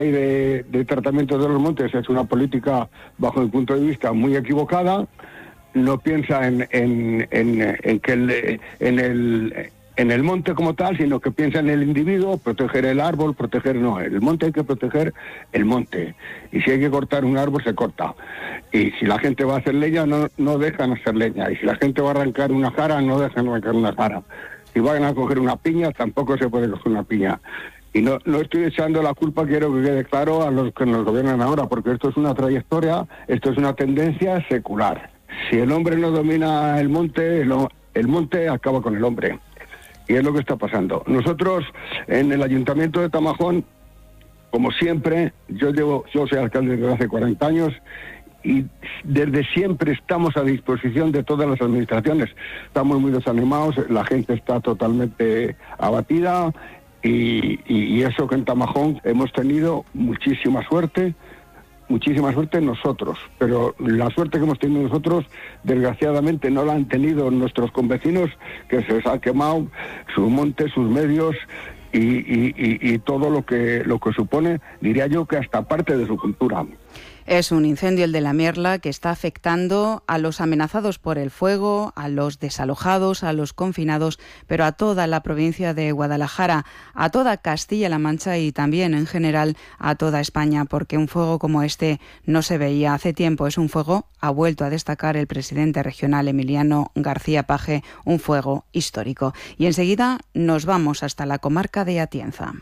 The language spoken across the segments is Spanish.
de tratamiento de los montes es una política, bajo mi punto de vista, muy equivocada. No piensa en el monte como tal, sino que piensa en el individuo, proteger el árbol, el monte hay que proteger el monte. Y si hay que cortar un árbol, se corta. Y si la gente va a hacer leña, no dejan hacer leña. Y si la gente va a arrancar una jara, no dejan arrancar una jara. Si van a coger una piña, tampoco se puede coger una piña. Y no estoy echando la culpa, quiero que quede claro, a los que nos gobiernan ahora, porque esto es una trayectoria, esto es una tendencia secular. Si el hombre no domina el monte, el monte acaba con el hombre. Y es lo que está pasando. Nosotros, en el Ayuntamiento de Tamajón, como siempre, yo soy alcalde desde hace 40 años, y desde siempre estamos a disposición de todas las administraciones. Estamos muy desanimados, la gente está totalmente abatida, y eso que en Tamajón hemos tenido muchísima suerte nosotros, pero la suerte que hemos tenido nosotros, desgraciadamente no la han tenido nuestros convecinos, que se les ha quemado sus montes, sus medios y todo lo que supone, diría yo, que hasta parte de su cultura. Es un incendio, el de la Mierla, que está afectando a los amenazados por el fuego, a los desalojados, a los confinados, pero a toda la provincia de Guadalajara, a toda Castilla-La Mancha y también, en general, a toda España, porque un fuego como este no se veía hace tiempo. Es un fuego, ha vuelto a destacar el presidente regional Emiliano García Paje, un fuego histórico. Y enseguida nos vamos hasta la comarca de Atienza.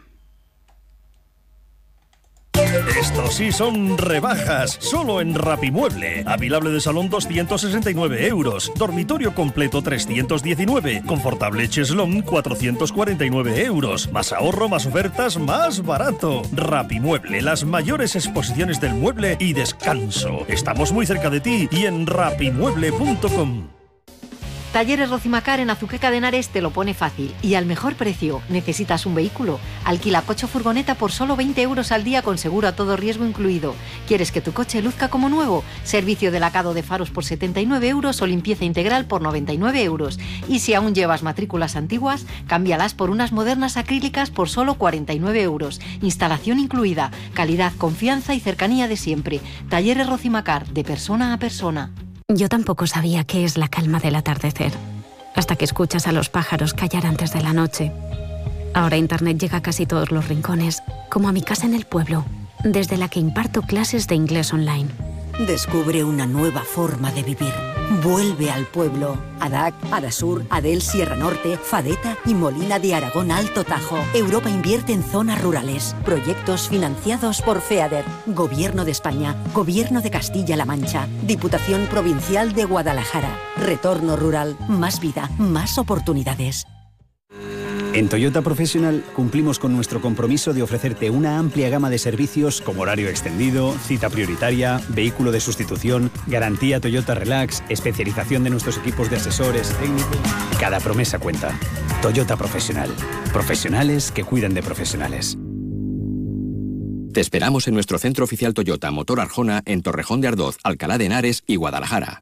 Estos sí son rebajas, solo en Rapimueble. Avilable de salón 269 euros, dormitorio completo 319, confortable cheslón 449 euros. Más ahorro, más ofertas, más barato. Rapimueble, las mayores exposiciones del mueble y descanso. Estamos muy cerca de ti y en rapimueble.com. Talleres Rocimacar en Azuqueca de Henares te lo pone fácil y al mejor precio. ¿Necesitas un vehículo? Alquila coche o furgoneta por solo 20 euros al día con seguro a todo riesgo incluido. ¿Quieres que tu coche luzca como nuevo? Servicio de lavado de faros por 79 euros o limpieza integral por 99 euros. Y si aún llevas matrículas antiguas, cámbialas por unas modernas acrílicas por solo 49 euros. Instalación incluida. Calidad, confianza y cercanía de siempre. Talleres Rocimacar, de persona a persona. Yo tampoco sabía qué es la calma del atardecer, hasta que escuchas a los pájaros callar antes de la noche. Ahora Internet llega a casi todos los rincones, como a mi casa en el pueblo, desde la que imparto clases de inglés online. Descubre una nueva forma de vivir. Vuelve al pueblo. Adac, Adasur, Adel Sierra Norte, Fadeta y Molina de Aragón Alto Tajo. Europa invierte en zonas rurales. Proyectos financiados por FEADER. Gobierno de España. Gobierno de Castilla-La Mancha. Diputación Provincial de Guadalajara. Retorno rural. Más vida. Más oportunidades. En Toyota Professional cumplimos con nuestro compromiso de ofrecerte una amplia gama de servicios como horario extendido, cita prioritaria, vehículo de sustitución, garantía Toyota Relax, especialización de nuestros equipos de asesores técnicos. Cada promesa cuenta. Toyota Professional. Profesionales que cuidan de profesionales. Te esperamos en nuestro centro oficial Toyota Motor Arjona en Torrejón de Ardoz, Alcalá de Henares y Guadalajara.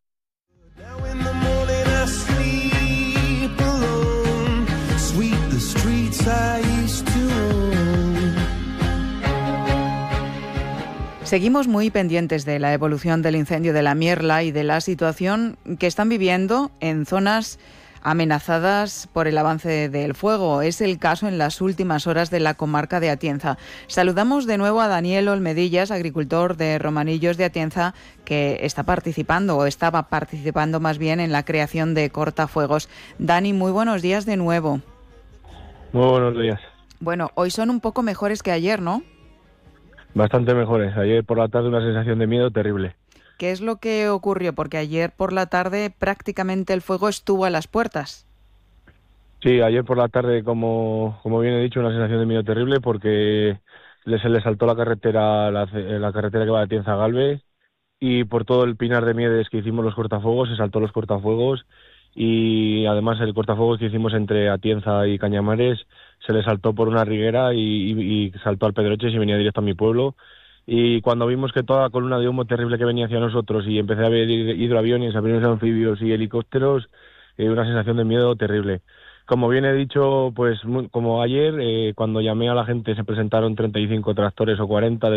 Seguimos muy pendientes de la evolución del incendio de la Mierla y de la situación que están viviendo en zonas amenazadas por el avance del fuego. Es el caso en las últimas horas de la comarca de Atienza. Saludamos de nuevo a Daniel Olmedillas, agricultor de Romanillos de Atienza, que está participando, o estaba participando más bien, en la creación de cortafuegos. Dani, muy buenos días de nuevo. Muy buenos días. Bueno, hoy son un poco mejores que ayer, ¿no? Bastante mejores. Ayer por la tarde una sensación de miedo terrible. ¿Qué es lo que ocurrió? Porque ayer por la tarde prácticamente el fuego estuvo a las puertas. Sí, ayer por la tarde, como bien he dicho, una sensación de miedo terrible porque se le saltó la carretera que va de Atienza a Galve, y por todo el pinar de Miedes que hicimos los cortafuegos, se saltó los cortafuegos, y además el cortafuegos que hicimos entre Atienza y Cañamares se le saltó por una riguera y saltó al Pedroches y venía directo a mi pueblo. Y cuando vimos que toda la columna de humo terrible que venía hacia nosotros y empecé a ver hidroaviones, aviones anfibios y helicópteros, una sensación de miedo terrible. Como bien he dicho, pues como ayer, cuando llamé a la gente se presentaron 35 tractores o 40